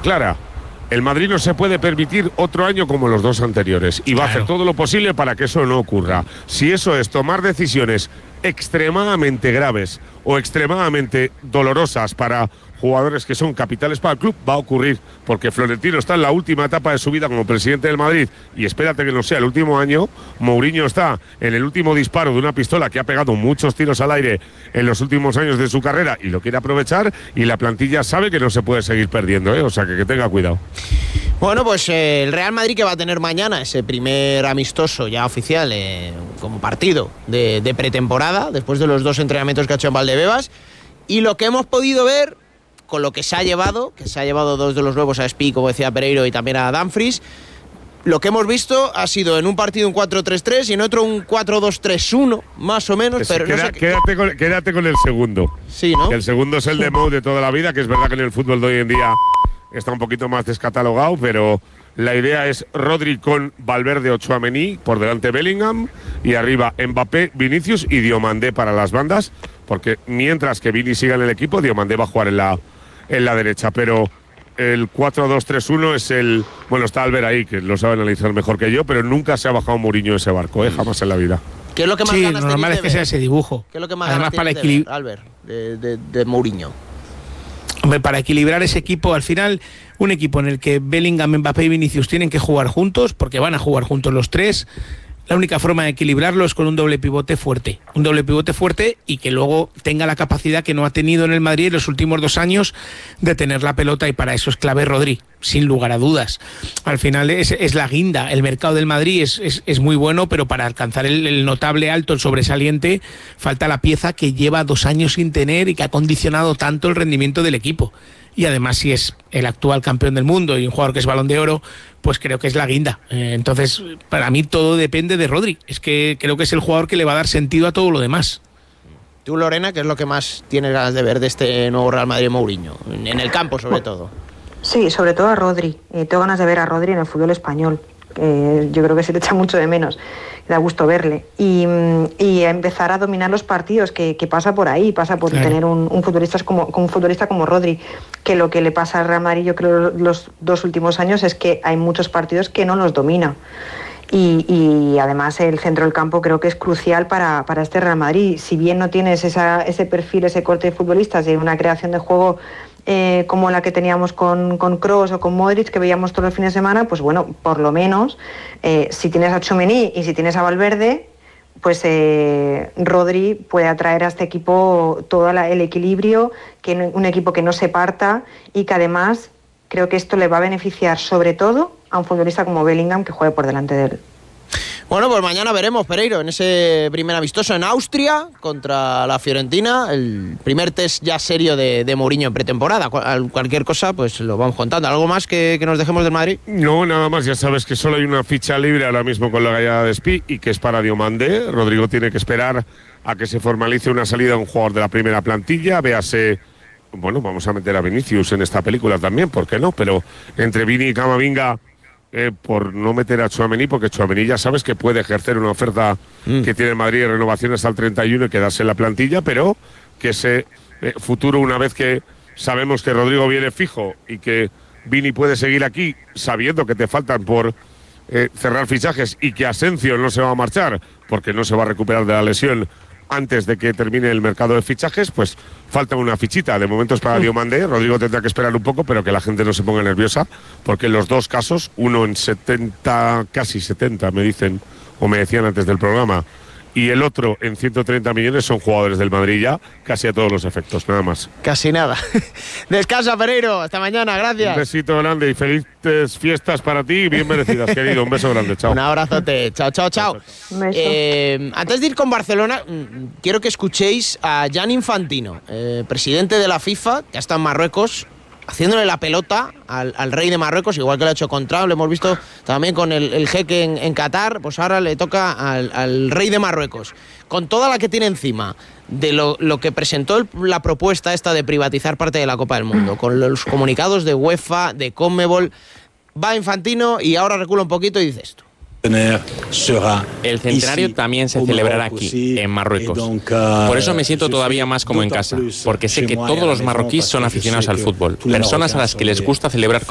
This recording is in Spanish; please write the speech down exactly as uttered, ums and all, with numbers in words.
clara. El Madrid no se puede permitir otro año como los dos anteriores y va claro. a hacer todo lo posible para que eso no ocurra. Si eso es tomar decisiones extremadamente graves o extremadamente dolorosas para jugadores que son capitales para el club, va a ocurrir, porque Florentino está en la última etapa de su vida como presidente del Madrid y espérate que no sea el último año. Mourinho está en el último disparo de una pistola que ha pegado muchos tiros al aire en los últimos años de su carrera y lo quiere aprovechar, y la plantilla sabe que no se puede seguir perdiendo, ¿eh? O sea que, que tenga cuidado. Bueno, pues eh, el Real Madrid, que va a tener mañana ese primer amistoso ya oficial eh, como partido de, de pretemporada, después de los dos entrenamientos que ha hecho en Valdebebas, y lo que hemos podido ver con lo que se ha llevado, que se ha llevado dos de los nuevos a Spi, como decía Pereiro, y también a Dumfries, lo que hemos visto ha sido en un partido un cuatro tres tres y en otro un cuatro dos tres uno, más o menos. Es, pero queda, no sé quédate, qué... con, quédate con el segundo. Sí, ¿no? Que el segundo es el de Mou de toda la vida, que es verdad que en el fútbol de hoy en día está un poquito más descatalogado, pero la idea es Rodri con Valverde, Tchouaméni, por delante Bellingham, y arriba Mbappé, Vinicius y Diomandé para las bandas, porque mientras que Vini siga en el equipo, Diomandé va a jugar en la, en la derecha, pero el cuatro dos tres uno es el... Bueno, está Albert ahí, que lo sabe analizar mejor que yo, pero nunca se ha bajado Mourinho de ese barco, ¿eh? Jamás en la vida. ¿Qué es lo que más sí, ganas lo normal es que ver? sea ese dibujo. ¿Qué es lo que más Además, ganas para tienes de ver, Albert, de, de, de Mourinho? Hombre, para equilibrar ese equipo, al final, un equipo en el que Bellingham, Mbappé y Vinicius tienen que jugar juntos, porque van a jugar juntos los tres. La única forma de equilibrarlo es con un doble pivote fuerte. Un doble pivote fuerte y que luego tenga la capacidad que no ha tenido en el Madrid en los últimos dos años de tener la pelota, y para eso es clave Rodri, sin lugar a dudas. Al final es, es la guinda. El mercado del Madrid es, es, es muy bueno, pero para alcanzar el, el notable alto, el sobresaliente, falta la pieza que lleva dos años sin tener y que ha condicionado tanto el rendimiento del equipo. Y además, si es el actual campeón del mundo y un jugador que es Balón de Oro, pues creo que es la guinda. Eh, entonces, para mí todo depende de Rodri. Es que creo que es el jugador que le va a dar sentido a todo lo demás. Tú, Lorena, ¿qué es lo que más tienes ganas de ver de este nuevo Real Madrid Mourinho? En el campo, sobre todo. Sí, sobre todo a Rodri. Eh, tengo ganas de ver a Rodri en el fútbol español. Eh, yo creo que se le echa mucho de menos. Da gusto verle. Y, y empezar a dominar los partidos, que, que pasa por ahí, pasa por claro. tener un, un, futbolista como, un futbolista como Rodri, que lo que le pasa al Real Madrid, yo creo, los dos últimos años es que hay muchos partidos que no los domina. Y, y además el centro del campo creo que es crucial para, para este Real Madrid. Si bien no tienes esa, ese perfil, ese corte de futbolistas de una creación de juego eh, como la que teníamos con, con Kroos o con Modric, que veíamos todos los fines de semana, pues bueno, por lo menos eh, si tienes a Tchouaméni y si tienes a Valverde, pues eh, Rodri puede atraer a este equipo todo la, el equilibrio, que no, un equipo que no se parta, y que además creo que esto le va a beneficiar sobre todo a un futbolista como Bellingham, que juegue por delante de él. Bueno, pues mañana veremos, Pereiro, en ese primer amistoso en Austria contra la Fiorentina, el primer test ya serio de, de Mourinho en pretemporada. Cual, cualquier cosa, pues lo vamos contando. ¿Algo más que, que nos dejemos del Madrid? No, nada más. Ya sabes que solo hay una ficha libre ahora mismo con la gallada de Spi, y que es para Diomandé. Rodrigo tiene que esperar a que se formalice una salida de un jugador de la primera plantilla. Véase, bueno, vamos a meter a Vinicius en esta película también, ¿por qué no? Pero entre Vini y Camavinga, Eh, por no meter a Tchouaméni, porque Tchouaméni ya sabes que puede ejercer una oferta mm. que tiene Madrid de renovación hasta el treinta y uno y quedarse en la plantilla, pero que ese eh, futuro, una vez que sabemos que Rodrigo viene fijo y que Vini puede seguir aquí, sabiendo que te faltan por eh, cerrar fichajes y que Asensio no se va a marchar porque no se va a recuperar de la lesión antes de que termine el mercado de fichajes, pues falta una fichita. De momento es para Diomandé. Rodrigo tendrá que esperar un poco, pero que la gente no se ponga nerviosa, porque en los dos casos, uno en setenta, casi setenta, me dicen, o me decían antes del programa, y el otro en ciento treinta millones, son jugadores del Madrid ya, casi a todos los efectos, nada más. Casi nada. Descansa, Pereiro. Hasta mañana, gracias. Un besito grande y felices fiestas para ti, bien merecidas, querido. Un beso grande, chao. Un abrazote. Chao, chao, chao. Eh, antes de ir con Barcelona, quiero que escuchéis a Gianni Infantino, eh, presidente de la FIFA, que está en Marruecos, haciéndole la pelota al, al rey de Marruecos, igual que lo ha hecho con Trump. Lo hemos visto también con el, el jeque en, en Qatar. Pues ahora le toca al, al rey de Marruecos, con toda la que tiene encima de lo, lo que presentó el, la propuesta esta de privatizar parte de la Copa del Mundo, con los comunicados de UEFA, de Conmebol. Va Infantino y ahora recula un poquito y dice esto. El centenario también se celebrará aquí, en Marruecos. Por eso me siento todavía más como en casa, porque sé que todos los marroquíes son aficionados al fútbol, personas a las que les gusta celebrar